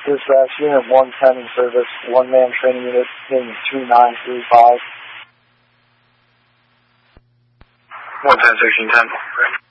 Dispatch, Unit 110 in service, one-man training unit, in 2935. 110, 1610.